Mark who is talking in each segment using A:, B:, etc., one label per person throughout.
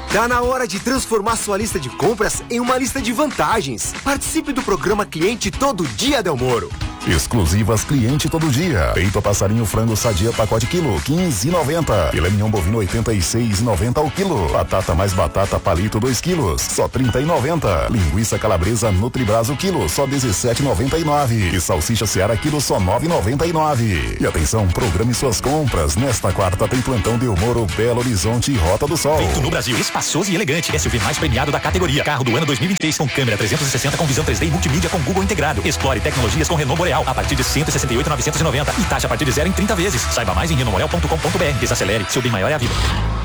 A: Tá na hora de transformar sua lista de compras em uma lista de vantagens. Participe do programa Cliente Todo Dia Del Moro.
B: Exclusivas Cliente Todo Dia. Peito a passarinho frango sadia pacote quilo, 15,90. Filé mignon bovino 86,90 ao quilo. Batata mais batata palito 2 quilos, só 30,90. Linguiça calabresa Nutribras o quilo, só 17,99. E salsicha Seara quilo, só 9,99. E atenção, programe suas compras. Nesta quarta tem plantão Del Moro, Belo Horizonte e Rota do Sol.
C: Feito no Brasil, espaçoso e elegante. SUV mais premiado da categoria. Carro do ano 2023 com câmera 360 com visão 3D e multimídia com Google integrado. Explore tecnologias com Renault Boreal a partir de 168.990 e taxa a partir de 0 em 30 vezes. Saiba mais em renaultboreal.com.br. Desacelere, seu bem maior é a vida.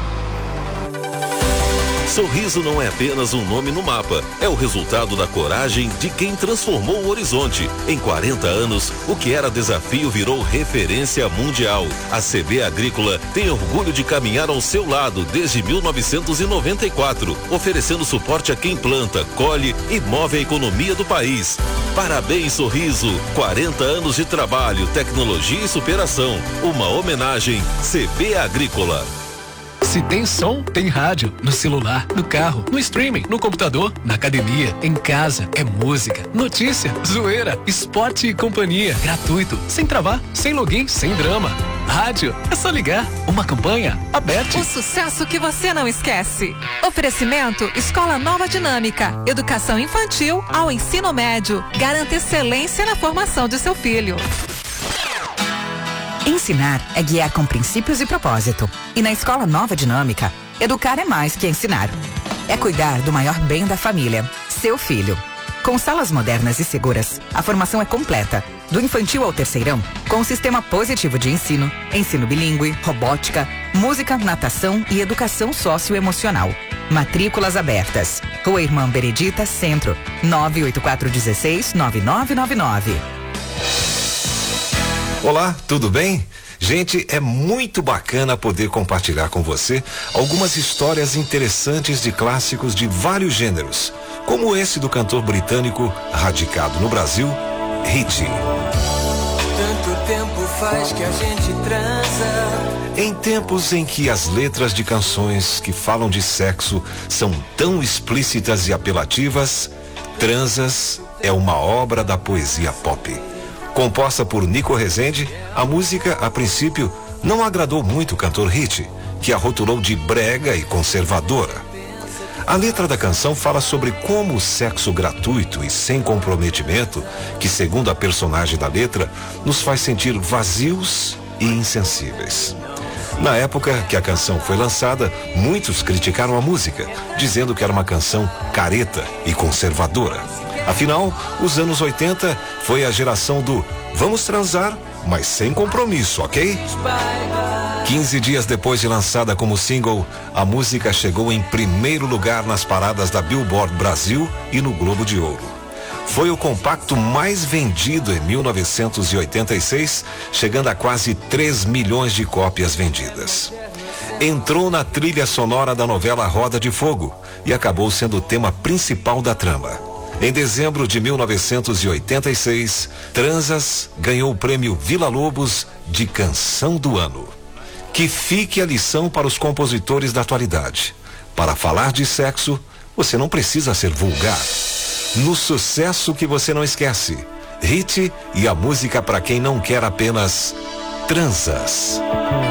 D: Sorriso não é apenas um nome no mapa, é o resultado da coragem de quem transformou o horizonte. Em 40 anos, o que era desafio virou referência mundial. A CB Agrícola tem orgulho de caminhar ao seu lado desde 1994, oferecendo suporte a quem planta, colhe e move a economia do país. Parabéns, Sorriso! 40 anos de trabalho, tecnologia e superação. Uma homenagem CB Agrícola.
E: Se tem som, tem rádio. No celular, no carro, no streaming, no computador, na academia, em casa. É música, notícia, zoeira, esporte e companhia. Gratuito, sem travar, sem login, sem drama. Rádio, é só ligar. Uma campanha aberta.
F: O sucesso que você não esquece. Oferecimento Escola Nova Dinâmica. Educação infantil ao ensino médio. Garanta excelência na formação de seu filho.
G: Ensinar é guiar com princípios e propósito. E na Escola Nova Dinâmica, educar é mais que ensinar. É cuidar do maior bem da família, seu filho. Com salas modernas e seguras, a formação é completa. Do infantil ao terceirão, com um sistema positivo de ensino, ensino bilíngue, robótica, música, natação e educação socioemocional. Matrículas abertas. Rua Irmã Benedita, Centro, 98416-9999.
H: Olá, tudo bem? Gente, é muito bacana poder compartilhar com você algumas histórias interessantes de clássicos de vários gêneros, como esse do cantor britânico radicado no Brasil, Hit.
I: Tanto tempo faz que a gente transa.
H: Em tempos em que as letras de canções que falam de sexo são tão explícitas e apelativas, Transas é uma obra da poesia pop. Composta por Nico Rezende, a música, a princípio, não agradou muito o cantor Hit, que a rotulou de brega e conservadora. A letra da canção fala sobre como o sexo gratuito e sem comprometimento, que segundo a personagem da letra, nos faz sentir vazios e insensíveis. Na época que a canção foi lançada, muitos criticaram a música, dizendo que era uma canção careta e conservadora. Afinal, os anos 80 foi a geração do vamos transar, mas sem compromisso, ok? 15 dias depois de lançada como single, a música chegou em primeiro lugar nas paradas da Billboard Brasil e no Globo de Ouro. Foi o compacto mais vendido em 1986, chegando a quase 3 milhões de cópias vendidas. Entrou na trilha sonora da novela Roda de Fogo e acabou sendo o tema principal da trama. Em dezembro de 1986, Transas ganhou o prêmio Vila Lobos de Canção do Ano. Que fique a lição para os compositores da atualidade. Para falar de sexo, você não precisa ser vulgar. No sucesso que você não esquece, Hit e a música para quem não quer apenas Transas.